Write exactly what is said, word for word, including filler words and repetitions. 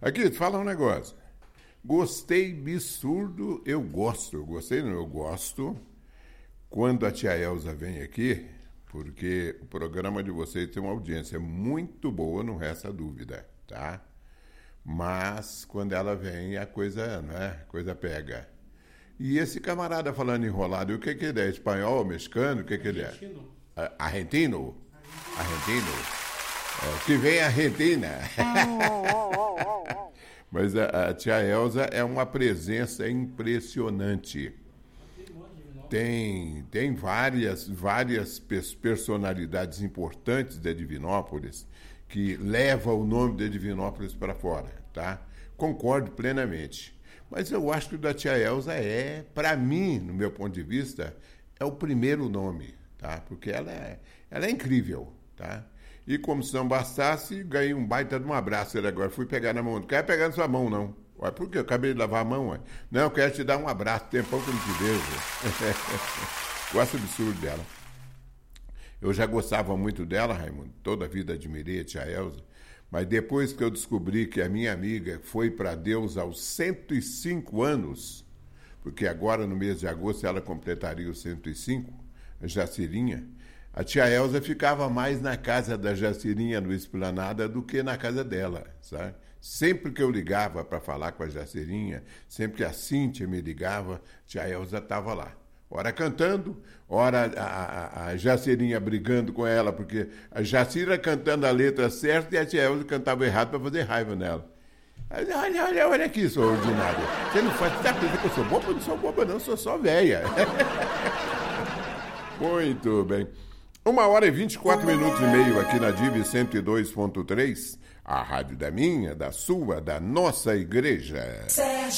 Aqui, fala um negócio. Gostei absurdo, eu gosto, eu gostei não, eu gosto quando a tia Elza vem aqui, porque o programa de vocês tem uma audiência muito boa, não resta dúvida, tá? Mas quando ela vem, a coisa, né, a coisa pega. E esse camarada falando enrolado, o que que ele é? Espanhol, mexicano, o que que ele é? Argentino? Argentino? É, que vem a Argentina. Mas a, a tia Elza é uma presença impressionante. Tem, tem várias, várias personalidades importantes de Divinópolis que levam o nome de Divinópolis para fora, tá? Concordo plenamente. Mas eu acho que o da tia Elza é, para mim, no meu ponto de vista, é o primeiro nome, tá? Porque ela é, ela é incrível, tá? E como se não bastasse, ganhei um baita de um abraço agora. Fui pegar na mão. Não quero pegar na sua mão, não. Ué, por quê? Eu acabei de lavar a mão, ué. Não, eu quero te dar um abraço. Tempão que eu não te vejo. Gosto absurdo dela. Eu já gostava muito dela, Raimundo. Toda a vida admirei a tia Elza. Mas depois que eu descobri que a minha amiga foi para Deus aos cento e cinco anos, porque agora, no mês de agosto, ela completaria os cento e cinco, a Jacirinha, a tia Elza ficava mais na casa da Jacirinha, no Esplanada, do que na casa dela, sabe? Sempre que eu ligava para falar com a Jacirinha, sempre que a Cíntia me ligava, a tia Elza estava lá. Ora cantando, ora a, a, a Jacirinha brigando com ela, porque a Jacira cantando a letra certa e a tia Elza cantava errado para fazer raiva nela. Olha, olha, olha aqui, sua ordinária. Você não faz, tá pensando que eu sou boba? Eu não sou boba, não, sou só velha. Muito bem. Uma hora e vinte e quatro minutos e meio aqui na Divi cento e dois ponto três, a rádio da minha, da sua, da nossa igreja.